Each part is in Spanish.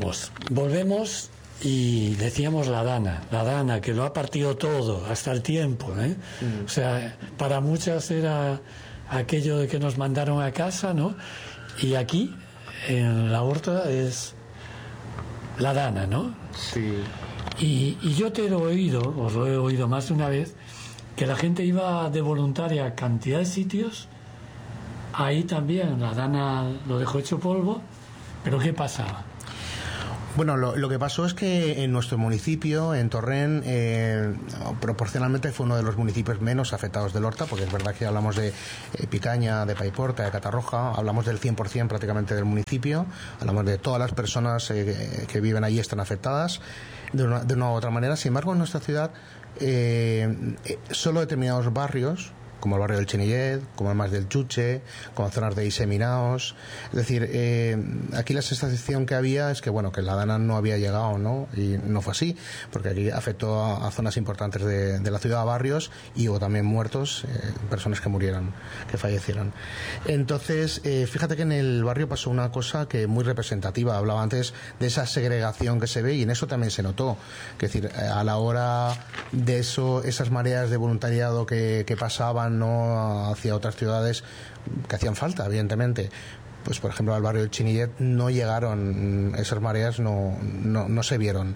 volvemos y decíamos la Dana, que lo ha partido todo, hasta el tiempo, ¿eh? O sea, para muchas era aquello de que nos mandaron a casa, ¿no? Y aquí, en la Horta, es la Dana, ¿no? Sí. Y yo te lo he oído, os lo he oído más de una vez, que la gente iba de voluntaria a cantidad de sitios. Ahí también la Dana lo dejó hecho polvo, pero ¿qué pasaba? Bueno, lo que pasó es que en nuestro municipio, en Torrent, proporcionalmente fue uno de los municipios menos afectados del Horta, porque es verdad que hablamos de Picaña, de Paiporta, de Catarroja, hablamos del 100% prácticamente del municipio, hablamos de todas las personas que viven allí están afectadas de una u otra manera. Sin embargo, en nuestra ciudad, solo determinados barrios, como el barrio del Chenillet, como el Mas del Chuche, como zonas de Iseminaos. Es decir, aquí la sensación que había es que, bueno, que la Dana no había llegado, ¿no? Y no fue así, porque aquí afectó a zonas importantes de la ciudad, a barrios, y hubo también muertos, personas que murieron, que fallecieron. Entonces, fíjate que en el barrio pasó una cosa que muy representativa. Hablaba antes de esa segregación que se ve, y en eso también se notó. Es decir, a la hora de eso, esas mareas de voluntariado que pasaban, no hacia otras ciudades que hacían falta, evidentemente, pues por ejemplo al barrio del Chinillet no llegaron esas mareas, no se vieron,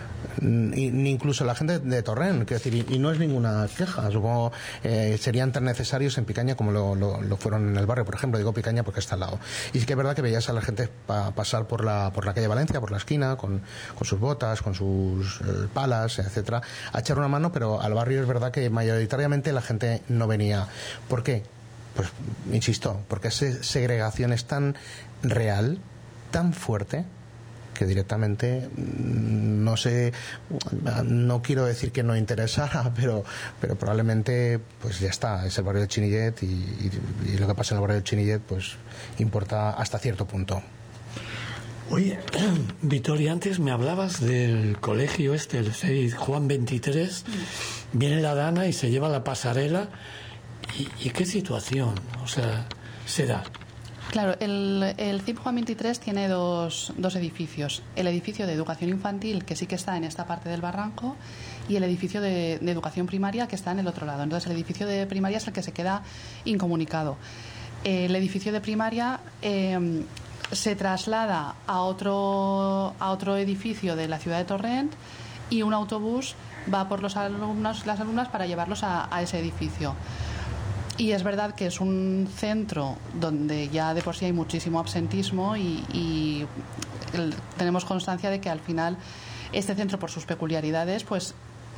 ni incluso la gente de Torrent, quiero decir, y no es ninguna queja, supongo serían tan necesarios en Picaña como lo fueron en el barrio, por ejemplo. Digo Picaña porque está al lado, y sí que es verdad que veías a la gente pasar por la calle Valencia, por la esquina, con sus botas, con sus palas, etcétera, a echar una mano, pero al barrio es verdad que mayoritariamente la gente no venía. ¿Por qué? Pues insisto, porque esa segregación es tan real, tan fuerte, que directamente, no sé, no quiero decir que no interesara, pero probablemente pues ya está, es el barrio del Chinillet, y lo que pasa en el barrio del Chinillet pues importa hasta cierto punto. Oye, Victoria, antes me hablabas del colegio el 6 Juan 23, viene la Dana y se lleva la pasarela, ¿y qué situación, o sea, se da? Claro, el CIP Juan 23 tiene dos edificios. El edificio de educación infantil, que sí que está en esta parte del barranco, y el edificio de educación primaria, que está en el otro lado. Entonces, el edificio de primaria es el que se queda incomunicado. El edificio de primaria se traslada a otro edificio de la ciudad de Torrent, y un autobús va por los alumnos y las alumnas para llevarlos a ese edificio. Y es verdad que es un centro donde ya de por sí hay muchísimo absentismo, y tenemos constancia de que al final este centro, por sus peculiaridades, pues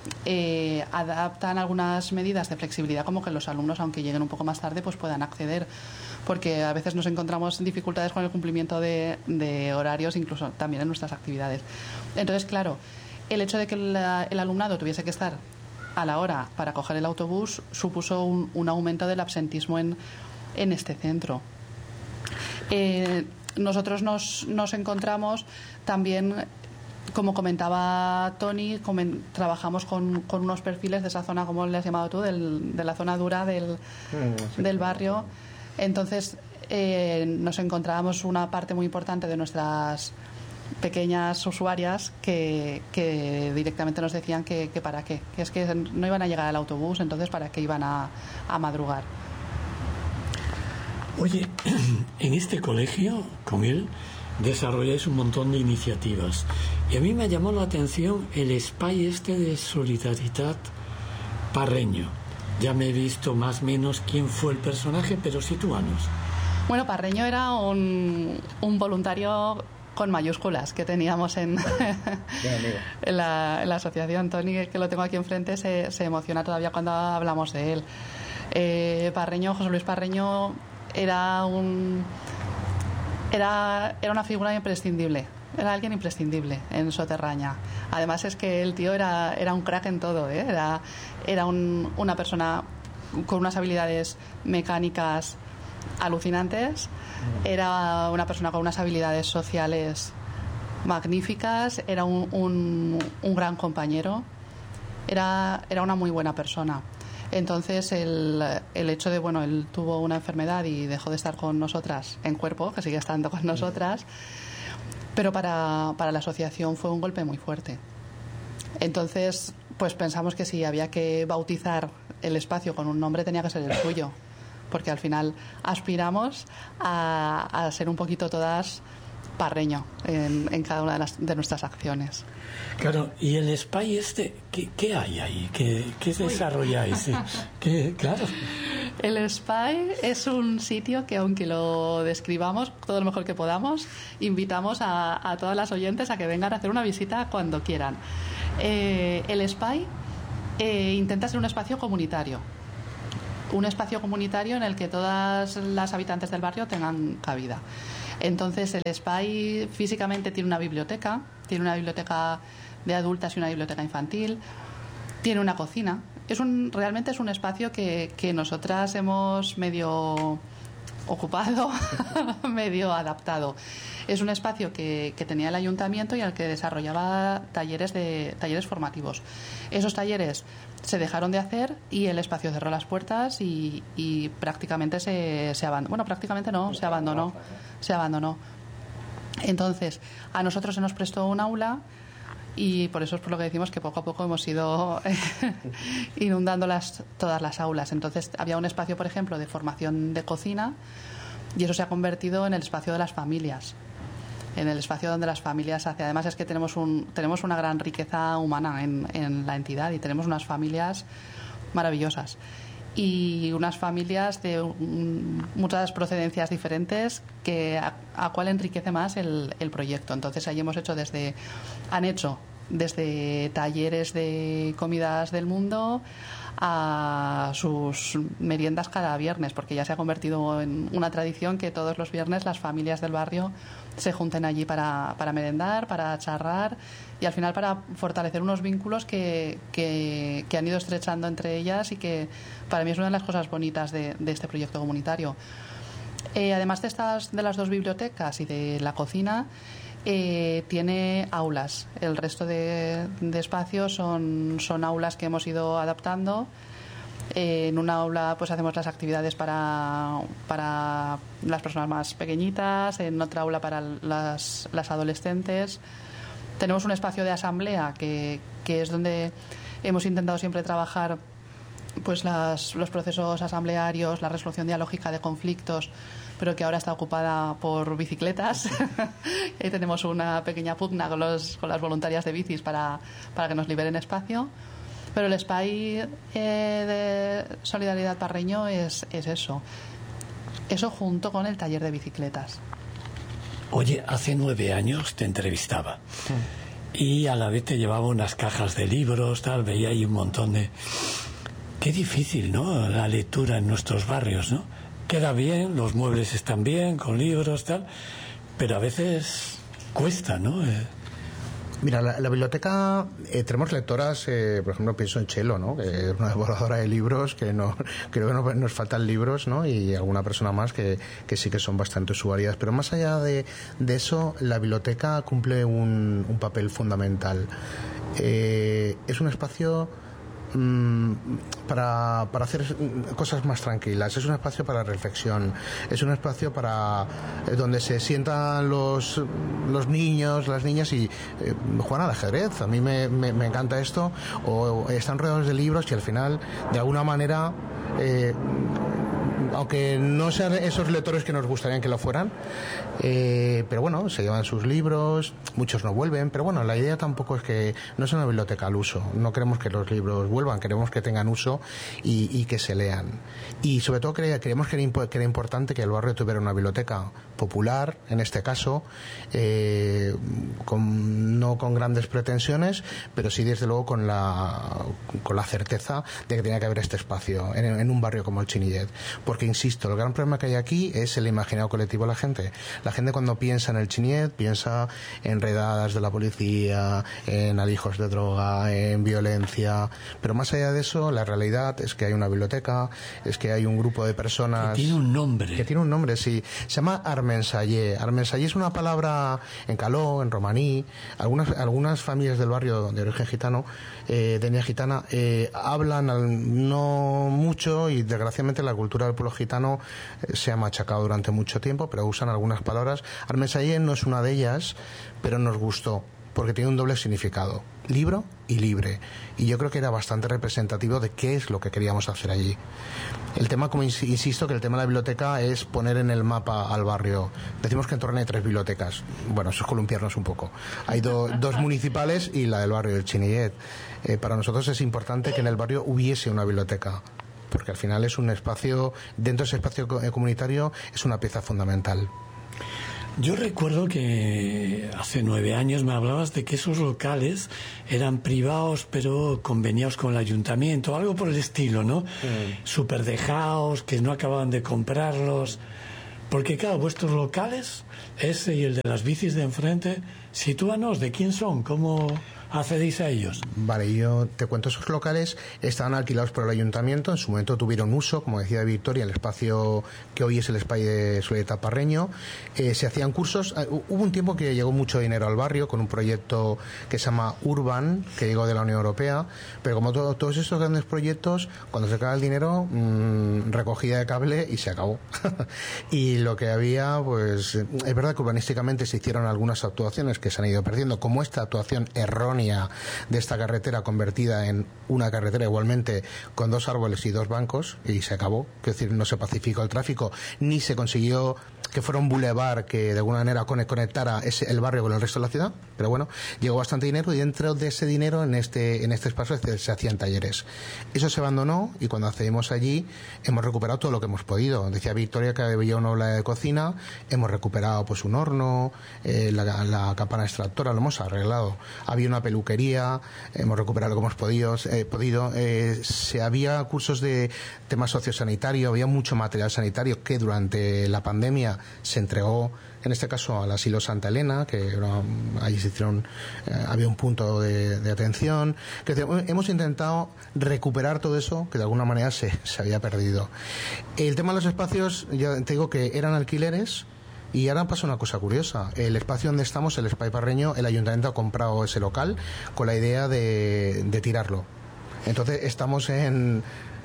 adaptan algunas medidas de flexibilidad, como que los alumnos, aunque lleguen un poco más tarde, pues puedan acceder, porque a veces nos encontramos dificultades con el cumplimiento de horarios, incluso también en nuestras actividades. Entonces, claro, el hecho de que el alumnado tuviese que estar a la hora para coger el autobús supuso un aumento del absentismo en este centro. Nosotros nos encontramos también, como comentaba Tony, trabajamos con unos perfiles de esa zona, como le has llamado tú, de la zona dura del barrio. Entonces nos encontrábamos una parte muy importante de nuestras pequeñas usuarias que directamente nos decían que para qué, que es que no iban a llegar al autobús, entonces para qué iban a madrugar. Oye, en este colegio, con él, desarrolláis un montón de iniciativas, y a mí me llamó la atención el espai de Solidaritat Parreño. Ya me he visto más o menos quién fue el personaje, pero sitúanos. Bueno, Parreño era un voluntario con mayúsculas que teníamos en la asociación. Tony, que lo tengo aquí enfrente, se emociona todavía cuando hablamos de él. Parreño, José Luis Parreño, era una figura imprescindible. Era alguien imprescindible en Soterraña. Además es que el tío era un crack en todo, ¿eh? Era una persona con unas habilidades mecánicas alucinantes. Era una persona con unas habilidades sociales magníficas. Era un gran compañero. Era una muy buena persona. Entonces el hecho de, bueno, él tuvo una enfermedad y dejó de estar con nosotras en cuerpo, que sigue estando con nosotras, Pero para la asociación fue un golpe muy fuerte. Entonces, pues pensamos que si había que bautizar el espacio con un nombre tenía que ser el suyo, porque al final aspiramos a ser un poquito todas Parreño en cada una de nuestras acciones. Claro, y el SPY ¿qué hay ahí? ¿Qué desarrolláis? Claro. El SPY es un sitio que, aunque lo describamos todo lo mejor que podamos, invitamos a todas las oyentes a que vengan a hacer una visita cuando quieran. El SPY intenta ser un espacio comunitario. Un espacio comunitario en el que todas las habitantes del barrio tengan cabida. Entonces, el SPY físicamente tiene una biblioteca de adultas y una biblioteca infantil, tiene una cocina. Realmente es un espacio que nosotras hemos medio ocupado, medio adaptado. Es un espacio que tenía el ayuntamiento y al que desarrollaba talleres formativos. Esos talleres se dejaron de hacer y el espacio cerró las puertas y prácticamente se abandonó. Bueno, prácticamente no, se abandonó. Entonces, a nosotros se nos prestó un aula y por eso es por lo que decimos que poco a poco hemos ido inundando todas las aulas. Entonces, había un espacio, por ejemplo, de formación de cocina y eso se ha convertido en el espacio de las familias. En el espacio donde las familias hacen. Además es que tenemos una gran riqueza humana en la entidad y tenemos unas familias maravillosas y unas familias de muchas procedencias diferentes que a cual enriquece más el proyecto. Entonces ahí han hecho desde talleres de comidas del mundo a sus meriendas cada viernes, porque ya se ha convertido en una tradición que todos los viernes las familias del barrio se junten allí para merendar, para charlar y al final para fortalecer unos vínculos que han ido estrechando entre ellas y que para mí es una de las cosas bonitas de este proyecto comunitario. Además de las dos bibliotecas y de la cocina, tiene aulas. El resto de espacios son aulas que hemos ido adaptando. En una aula pues hacemos las actividades para las personas más pequeñitas, en otra aula para las adolescentes. Tenemos un espacio de asamblea que es donde hemos intentado siempre trabajar pues los procesos asamblearios, la resolución dialógica de conflictos, pero que ahora está ocupada por bicicletas. Ahí tenemos una pequeña pugna con las voluntarias de bicis para que nos liberen espacio. Pero el SPY de Solidaridad Parreño es eso. Eso junto con el taller de bicicletas. Oye, hace 9 años te entrevistaba y a la vez te llevaba unas cajas de libros, tal, veía ahí un montón de... Qué difícil, ¿no? La lectura en nuestros barrios, ¿no? Queda bien, los muebles están bien, con libros, tal, pero a veces cuesta, ¿no? Mira, la biblioteca, tenemos lectoras, por ejemplo, pienso en Chelo, ¿no? Que es una devoradora de libros, creo que nos faltan libros, ¿no? Y alguna persona más que sí que son bastante usuarias. Pero más allá de eso, la biblioteca cumple un papel fundamental. Es un espacio para hacer cosas más tranquilas, es un espacio para reflexión, es un espacio para donde se sientan los niños, las niñas y juegan al ajedrez. A mí me encanta esto, o están rodeados de libros y al final de alguna manera aunque no sean esos lectores que nos gustaría que lo fueran, pero bueno, se llevan sus libros, muchos no vuelven, pero bueno, la idea tampoco es que no sea una biblioteca al uso, no queremos que los libros vuelvan, queremos que tengan uso y que se lean. Y sobre todo creemos que era importante que el barrio tuviera una biblioteca popular, en este caso, no con grandes pretensiones, pero sí desde luego con la certeza de que tenía que haber este espacio en un barrio como el Chinillet. Porque, insisto, el gran problema que hay aquí es el imaginario colectivo de la gente. La gente cuando piensa en el Chinillet piensa en redadas de la policía, en alijos de droga, en violencia, pero más allá de eso, la realidad es que hay una biblioteca, es que hay un grupo de personas... Que tiene un nombre, sí. Se llama Armensallé. Armensallé es una palabra en caló, en romaní. Algunas familias del barrio de origen gitano, de etnia gitana, hablan no mucho y desgraciadamente la cultura del pueblo pueblo gitano se ha machacado durante mucho tiempo, pero usan algunas palabras. Armesayen no es una de ellas, pero nos gustó, porque tiene un doble significado, libro y libre, y yo creo que era bastante representativo de qué es lo que queríamos hacer allí. El tema, como insisto, que el tema de la biblioteca es poner en el mapa al barrio. Decimos que en Torrent hay 3 bibliotecas, bueno, eso es columpiarnos un poco. Hay 2 municipales y la del barrio del Chinillet. Para nosotros es importante que en el barrio hubiese una biblioteca, porque al final es un espacio, dentro de ese espacio comunitario es una pieza fundamental. Yo recuerdo que hace 9 años me hablabas de que esos locales eran privados pero conveniados con el ayuntamiento, algo por el estilo, ¿no? Súper dejados, que no acababan de comprarlos. Porque claro, vuestros locales, ese y el de las bicis de enfrente, sitúanos, ¿de quién son? ¿Cómo accedéis a ellos? Vale, yo te cuento, esos locales estaban alquilados por el ayuntamiento, en su momento tuvieron uso, como decía Victoria, el espacio que hoy es el Espai de Soledad Parreño, se hacían cursos, hubo un tiempo que llegó mucho dinero al barrio con un proyecto que se llama Urban, que llegó de la Unión Europea, pero como todos estos grandes proyectos, cuando se acaba el dinero, recogida de cable y se acabó. Y lo que había, pues, es verdad que urbanísticamente se hicieron algunas actuaciones que se han ido perdiendo, como esta actuación errónea de esta carretera convertida en una carretera igualmente con 2 árboles y 2 bancos, y se acabó. Es decir, no se pacificó el tráfico, ni se consiguió que fuera un bulevar que de alguna manera conectara el barrio con el resto de la ciudad, pero bueno, llegó bastante dinero y dentro de ese dinero en este espacio se hacían talleres. Eso se abandonó y cuando accedimos allí hemos recuperado todo lo que hemos podido. Decía Victoria que había una obra de cocina, hemos recuperado pues un horno, la campana extractora, lo hemos arreglado. Había una peluquería, hemos recuperado lo que hemos podido. Había cursos de temas sociosanitarios, había mucho material sanitario que durante la pandemia se entregó, en este caso al asilo Santa Elena, que allí se hicieron, había un punto de atención. Hemos intentado recuperar todo eso que de alguna manera se había perdido. El tema de los espacios, ya te digo que eran alquileres. Y ahora pasa una cosa curiosa. El espacio donde estamos, el Espai Parreño, el ayuntamiento ha comprado ese local con la idea de tirarlo. Entonces estamos en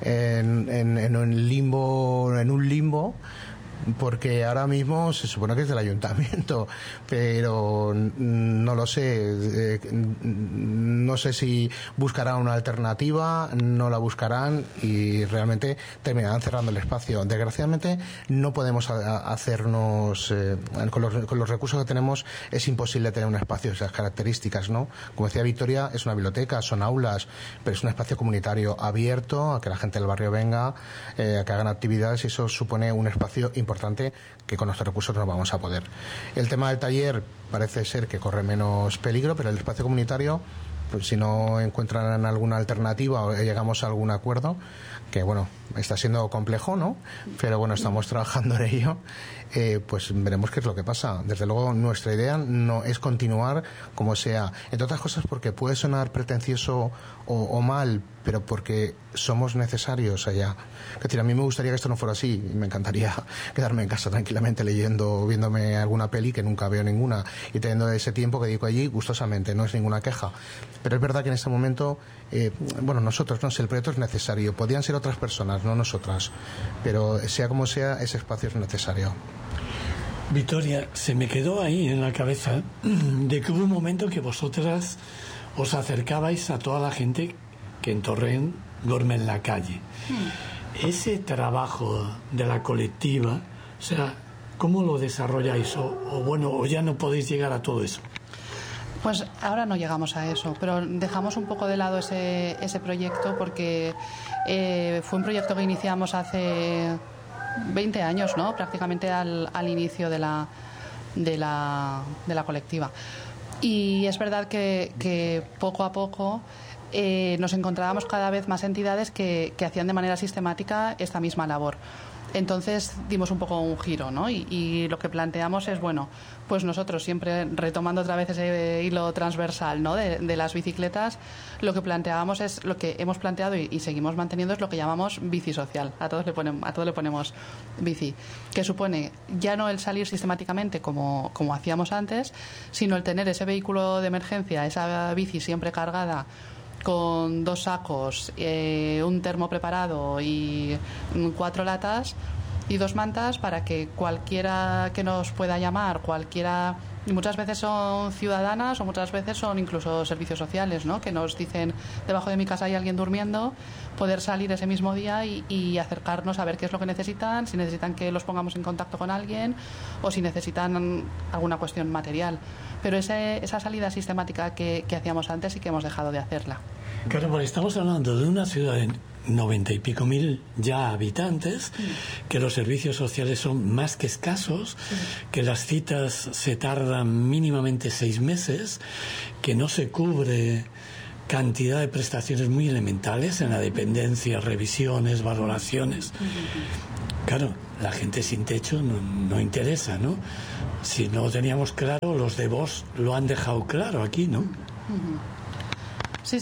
un limbo, porque ahora mismo se supone que es del ayuntamiento, pero no lo sé. No sé si buscarán una alternativa, no la buscarán y realmente terminarán cerrando el espacio. Desgraciadamente no podemos hacernos, con los recursos que tenemos es imposible tener un espacio de esas características, ¿no? Como decía Victoria, es una biblioteca, son aulas, pero es un espacio comunitario abierto a que la gente del barrio venga, a que hagan actividades, y eso supone un espacio importante que con nuestros recursos no vamos a poder. El tema del taller parece ser que corre menos peligro, pero el espacio comunitario, pues si no encuentran alguna alternativa o llegamos a algún acuerdo, que bueno, está siendo complejo, ¿no? Pero bueno, estamos trabajando en ello, pues veremos qué es lo que pasa. Desde luego nuestra idea no es continuar como sea, entre otras cosas porque puede sonar pretencioso o mal, pero porque somos necesarios allá. Es decir, a mí me gustaría que esto no fuera así, me encantaría quedarme en casa tranquilamente leyendo, viéndome alguna peli, que nunca veo ninguna, y teniendo ese tiempo que dedico allí gustosamente, no es ninguna queja. Pero es verdad que en este momento, nosotros, no sé, el proyecto es necesario, podrían ser otras personas, no nosotras, pero sea como sea, ese espacio es necesario. Victoria, se me quedó ahí en la cabeza de que hubo un momento que vosotras os acercabais a toda la gente que en Torrent duerme en la calle. Ese trabajo de la colectiva, o sea, ¿cómo lo desarrolláis? O ya no podéis llegar a todo eso. Pues ahora no llegamos a eso, pero dejamos un poco de lado ese proyecto porque fue un proyecto que iniciamos hace 20 años, ¿no? Prácticamente al inicio de la colectiva. Y es verdad que poco a poco nos encontrábamos cada vez más entidades que hacían de manera sistemática esta misma labor. Entonces dimos un poco un giro, ¿no? Y lo que planteamos es, bueno, pues nosotros siempre retomando otra vez ese hilo transversal, ¿no? de las bicicletas, lo que planteábamos es lo que hemos planteado y seguimos manteniendo es lo que llamamos bici social. A todos le ponemos bici, que supone ya no el salir sistemáticamente como hacíamos antes, sino el tener ese vehículo de emergencia, esa bici siempre cargada, con 2 sacos, un termo preparado y 4 latas, y 2 mantas para que cualquiera que nos pueda llamar, cualquiera, y muchas veces son ciudadanas o muchas veces son incluso servicios sociales, ¿no? Que nos dicen, debajo de mi casa hay alguien durmiendo, poder salir ese mismo día y acercarnos a ver qué es lo que necesitan, si necesitan que los pongamos en contacto con alguien o si necesitan alguna cuestión material. Pero esa salida sistemática que hacíamos antes sí que hemos dejado de hacerla. Claro, porque estamos hablando de una ciudad de 90 y pico mil ya habitantes, que los servicios sociales son más que escasos, que las citas se tardan mínimamente 6 meses, que no se cubre cantidad de prestaciones muy elementales en la dependencia, revisiones, valoraciones. Claro, la gente sin techo no interesa, ¿no? Si no lo teníamos claro, los de Vox lo han dejado claro aquí, ¿no? Sí.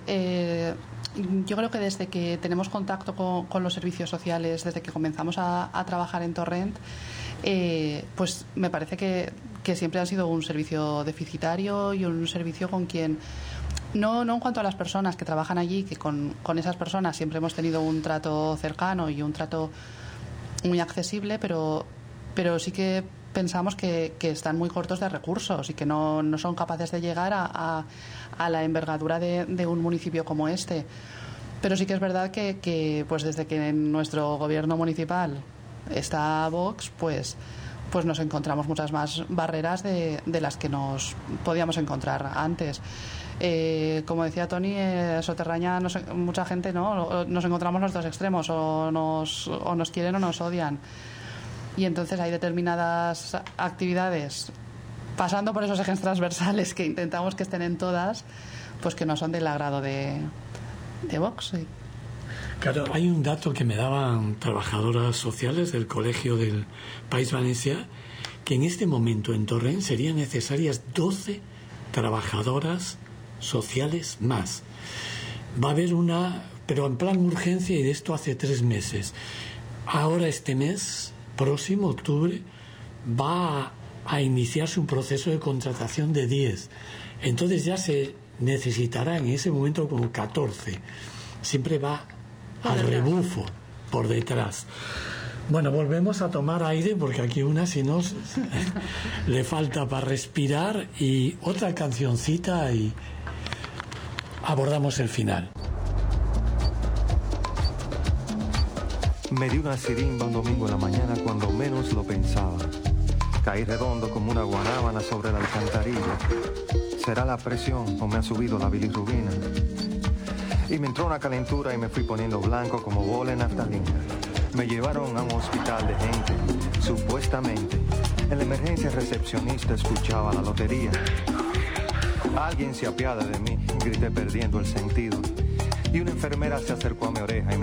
Yo creo que desde que tenemos contacto con los servicios sociales, desde que comenzamos a trabajar en Torrent, pues me parece que siempre ha sido un servicio deficitario y un servicio con quien, no en cuanto a las personas que trabajan allí, que con esas personas siempre hemos tenido un trato cercano y un trato muy accesible, pero sí que pensamos que están muy cortos de recursos y que no son capaces de llegar a la envergadura de un municipio como este. Pero sí que es verdad que pues desde que en nuestro gobierno municipal está Vox, pues nos encontramos muchas más barreras de las que nos podíamos encontrar antes. Como decía Toni, Soterraña, mucha gente, ¿no? Nos encontramos los dos extremos, o nos quieren o nos odian. Y entonces hay determinadas actividades, pasando por esos ejes transversales que intentamos que estén en todas, pues que no son del agrado de Vox. Sí. Claro, hay un dato que me daban trabajadoras sociales del Colegio del País Valencià, que en este momento en Torrent serían necesarias 12 trabajadoras sociales más. Va a haber una, pero en plan urgencia, y de esto hace 3 meses. Ahora este mes próximo, octubre, va a iniciarse un proceso de contratación de 10. Entonces ya se necesitará en ese momento como 14. Siempre va al rebufo por detrás. Bueno, volvemos a tomar aire porque aquí una, si no, le falta para respirar, y otra cancioncita y abordamos el final. Me di una sirimba un domingo en la mañana cuando menos lo pensaba. Caí redondo como una guanábana sobre la alcantarilla. ¿Será la presión o me ha subido la bilirrubina? Y me entró una calentura y me fui poniendo blanco como bola en naftalina. Me llevaron a un hospital de gente, supuestamente. En la emergencia recepcionista escuchaba la lotería. Alguien se apiada de mí, grité perdiendo el sentido. Y una enfermera se acercó a mi oreja y